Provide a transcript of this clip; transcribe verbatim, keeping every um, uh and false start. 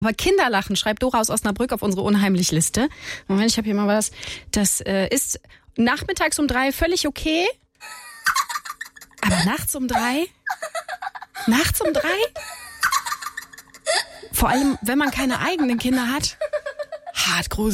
Aber Kinderlachen, schreibt Dora aus Osnabrück auf unsere Unheimlich-Liste. Moment, ich habe hier mal was. Das äh, ist nachmittags um drei völlig okay. Aber nachts um drei? Nachts um drei? Vor allem, wenn man keine eigenen Kinder hat. Hart gruselig.